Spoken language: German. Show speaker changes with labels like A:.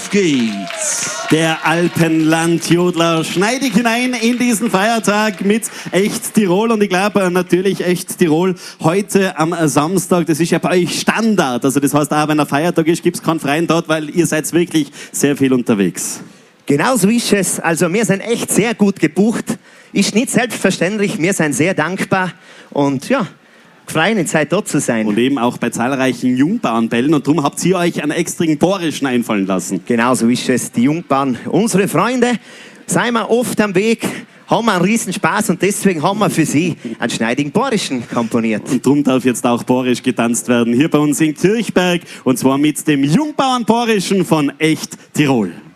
A: Auf geht's!
B: Der Alpenlandjodler schneidig hinein in diesen Feiertag mit Echt Tirol. Und ich glaube natürlich Echt Tirol heute am Samstag, das ist ja bei euch Standard. Also das heißt, auch wenn ein Feiertag ist, gibt es keinen freien Tag, weil ihr seid wirklich sehr viel unterwegs.
C: Genau so ist es. Also wir sind echt sehr gut gebucht. Ist nicht selbstverständlich, wir sind sehr dankbar und ja, freuen uns, heute dort zu sein.
B: Und eben auch bei zahlreichen Jungbauernbällen. Und darum habt ihr euch einen extrigen Borischen einfallen lassen.
C: Genau so ist es. Die Jungbauern, unsere Freunde, seien wir oft am Weg, haben wir einen riesen Spaß und deswegen haben wir für sie einen schneidigen Borischen komponiert.
B: Und darum darf jetzt auch Borisch getanzt werden, hier bei uns in Kirchberg. Und zwar mit dem Jungbauern Borischen von Echt Tirol.